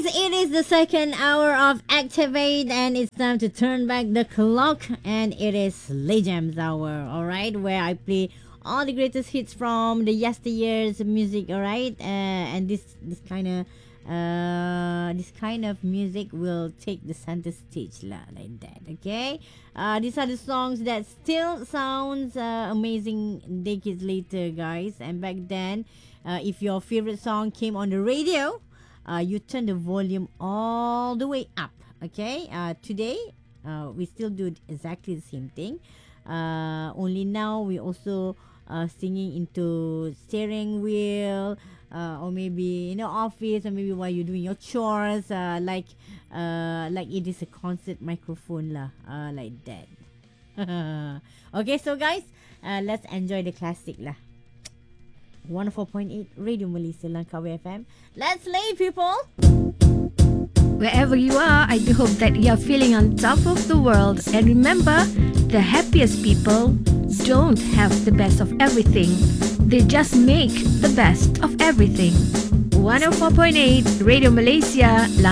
it is the second hour of Activate, and it's time to turn back the clock. And it is Legends Hour, alright, where I play all the greatest hits from the yesteryear's music, alright. And this kind of music will take the center stage lah, like that. Okay, these are the songs that still sounds amazing decades later, guys. And back then, if your favorite song came on the radio, you turn the volume all the way up. Okay, today we still do exactly the same thing. Only now we also singing into steering wheel, or maybe in the office, or maybe while you're doing your chores, like it is a concert microphone lah, like that. Okay, so guys, let's enjoy the classic lah. 104.8 Radio Malaysia Langkawi FM. Let's lay, people. Wherever you are, I do hope that you are feeling on top of the world. And remember, the happiest people don't have the best of everything. They just make the best of everything. 104.8 Radio Malaysia